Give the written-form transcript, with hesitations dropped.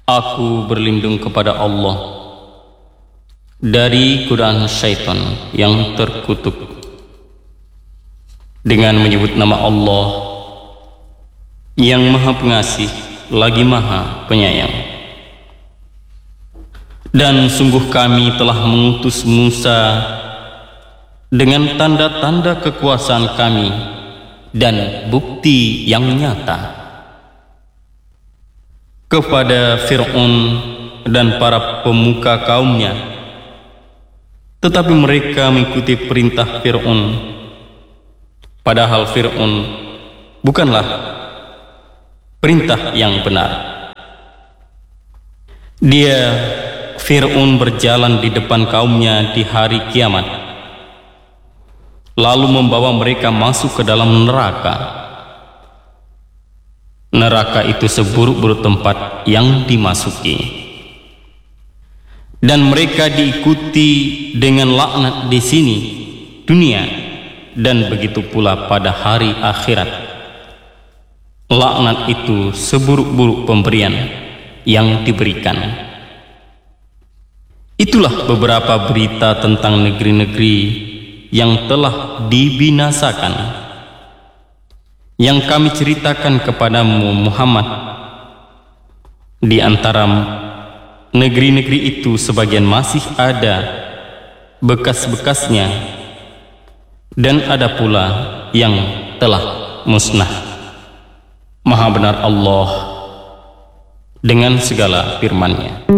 Aku berlindung kepada Allah dari godaan syaitan yang terkutuk dengan menyebut nama Allah yang Maha Pengasih lagi Maha Penyayang. Dan sungguh kami telah mengutus Musa dengan tanda-tanda kekuasaan kami dan bukti yang nyata kepada Fir'aun dan para pemuka kaumnya, tetapi mereka mengikuti perintah Fir'aun, padahal Fir'aun bukanlah perintah yang benar. Dia Fir'aun berjalan di depan kaumnya di hari kiamat, lalu membawa mereka masuk ke dalam neraka. Neraka itu seburuk-buruk tempat yang dimasuki, dan mereka diikuti dengan laknat di sini dunia, dan begitu pula pada hari akhirat. Laknat itu seburuk-buruk pemberian yang diberikan. Itulah beberapa berita tentang negeri-negeri yang telah dibinasakan, yang kami ceritakan kepadamu Muhammad. Di antara negeri-negeri itu sebagian masih ada bekas-bekasnya, dan ada pula yang telah musnah. Maha benar Allah dengan segala firman-Nya.